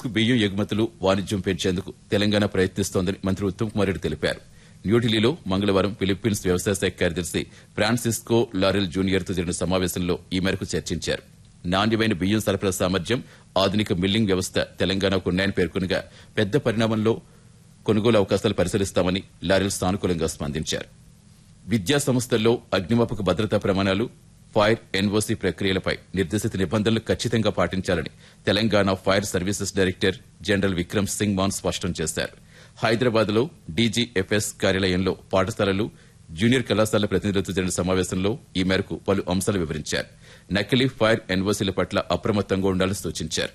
Philippines కు బియ్యం ఎగుమతులు వాణిజ్యం పెంచేందుకు తెలంగాణ ప్రయత్నిస్తోందని మంత్రి ఉత్తమ్ కుమార్ రెడ్డి తెలిపారు. న్యూఢిల్లీలో మంగళవారం ఫిలిప్పీన్స్ వ్యవసాయ శాఖ కార్యదర్శి ఫ్రాన్సిస్కో లారెల్ జూనియర్తో జరిగిన సమావేశంలో ఈ మేరకు చర్చించారు. నాణ్యమైన బియ్యం సరఫరా సామర్థ్యం, ఆధునిక మిల్లింగ్ వ్యవస్థ తెలంగాణకు ఉన్నాయని పేర్కొనగా పెద్ద పరిణామంలో కొనుగోలు అవకాశాలు పరిశీలిస్తామని లారెల్ సానుకూలంగా స్పందించారు. విద్యా సంస్థల్లో అగ్నిమాపక భద్రతా ప్రమాణాలు, ఫైర్ ఎన్ఓసీ ప్రక్రియలపై నిర్దేశిత నిబంధనలు ఖచ్చితంగా పాటించాలని Telangana fire services director general Vikram Singh Maan స్పష్టం చేశారు. హైదరాబాద్ లో డీజీఎఫ్ఎస్ కార్యాలయంలో పాఠశాలలు, జూనియర్ కళాశాల ప్రతినిధులతో జరిగిన సమావేశంలో ఈ మేరకు పలు అంశాలు వివరించారు. నకిలీ ఫైర్ ఎన్ఓసీల పట్ల అప్రమత్తంగా ఉండాలని సూచించారు.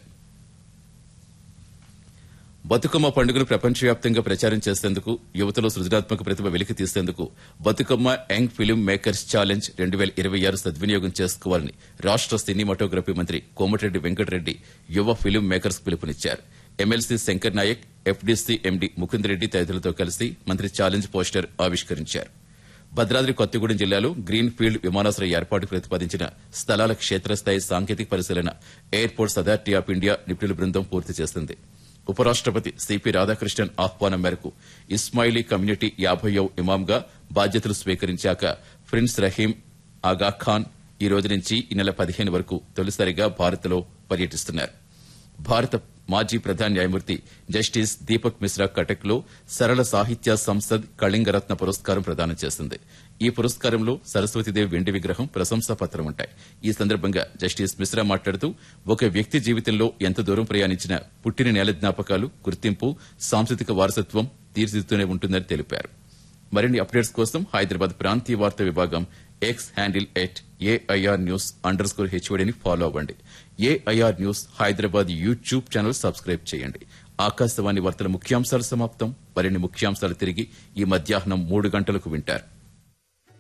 బతుకమ్మ పండుగను ప్రపంచవ్యాప్తంగా ప్రచారం చేసేందుకు, యువతలో సృజనాత్మక ప్రతిభ వెలికి తీసేందుకు Bathukamma young film makers challenge 2026 సద్వినియోగం చేసుకోవాలని రాష్ట సినిమాటోగ్రఫీ మంత్రి కోమటిరెడ్డి వెంకటరెడ్డి యువ ఫిల్మ్ మేకర్స్ పిలుపునిచ్చారు. MLC Shankar Naik, FDC MD Mukund Reddy తదితరులతో కలిసి మంత్రి ఛాలెంజ్ పోస్టర్ ఆవిష్కరించారు. భద్రాద్రి కొత్తగూడెం జిల్లాలో గ్రీన్ ఫీల్డ్ విమానాశ్రయ ఏర్పాటు ప్రతిపాదించిన స్థలాల క్షేత్రస్థాయి సాంకేతిక పరిశీలన ఎయిర్పోర్ట్స్ అథారిటీ ఆఫ్ ఇండియా నిపుణుల బృందం పూర్తి చేసింది. ఉపరాష్టపతి సిపి రాధాకృష్ణన్ ఆహ్వానం మేరకు ఇస్మాయిలీ కమ్యూనిటీ 50వ ఇమాంగా బాధ్యతలు స్వీకరించాక ప్రిన్స్ రహీం ఆగా ఖాన్ ఈ రోజు నుంచి ఈ నెల 15 వరకు తొలిసారిగా భారత్లో పర్యటిస్తున్నారు. భారత మాజీ ప్రధాన న్యాయమూర్తి జస్టిస్ దీపక్ మిశ్రా కటక్ లో సరళ సాహిత్య సంసద్ కళింగరత్న పురస్కారం ప్రదానం చేసింది. ఈ పురస్కారంలో సరస్వతీదేవి వెండి విగ్రహం, ప్రశంసా పత్రం ఉంటాయి. ఈ సందర్భంగా జస్టిస్ మిశ్రా మాట్లాడుతూ ఒక వ్యక్తి జీవితంలో ఎంత దూరం ప్రయాణించినా పుట్టిన నేల జ్ఞాపకాలు, గుర్తింపు, సాంస్కృతిక వారసత్వం తీర్చిదిద్దుతూనే ఉంటుందని తెలిపారు. మరిన్ని అప్డేట్స్ కోసం హైదరాబాద్ ప్రాంతీయ వార్తా విభాగం ఎక్స్ హ్యాండిల్ @AIR_News_HOD ఫాలో అవ్వండి. AIR news Hyderabad YouTube channel subscribe చేయండి. ఆకాశవాణి వార్తల ముఖ్యాంశాలు సమాప్తం. మరిన్ని ముఖ్యాంశాలు తిరిగి ఈ మధ్యాహ్నం 3 గంటలకు వింటారు.